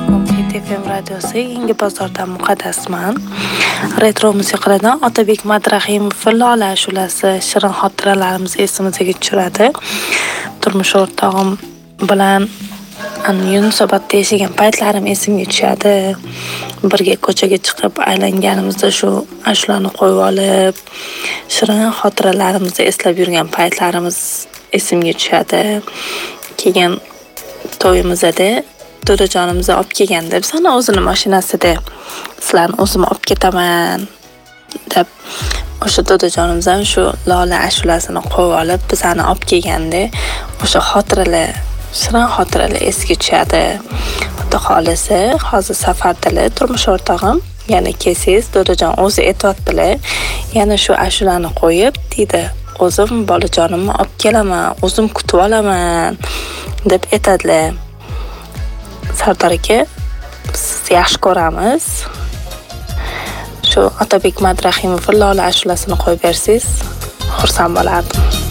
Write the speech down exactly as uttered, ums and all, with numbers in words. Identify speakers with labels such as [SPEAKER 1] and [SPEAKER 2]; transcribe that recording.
[SPEAKER 1] alaykum. Hit F M radiosi Yangi bozordan Muqaddasman. Retro musiqalardan Otabek Madrahimov Lola ashulasi shirin xotiralarimiz esimizga tushiradi. Turmush o'rtog'im bilan Yunusobodda yashagan paytlarim esimga tushadi. Birga ko'chaga chiqib aylanganimizda shu ashulani qo'yib olib, shirin xotiralarimizni eslab yurgan paytlarimiz esimga tushadi. Keyin to'yimizda dodajonimizni olib kelganda bizani o'zini mashinasida sizlarni o'zim olib ketaman deb o'sha dodajonimiz ham shu Lola ashulasini qo'yib olib bizani olib kelganda o'sha xotiralar, shirin xotiralar esga tushadi. Xudo xolisi, hozir safardalar turmush o'rtog'im, yana kelsangiz dodajon o'zi aytyaptilar, yana shu ashulani qo'yib deydi, o'zim bolajonimni olib kelaman, o'zim kutib olaman deb aytadilar. Sardor aka, sizni yaxshi ko'ramiz. Shu Otabek Madrahimov Lola ashulasini qo'yib bersangiz, xursand bo'lardim.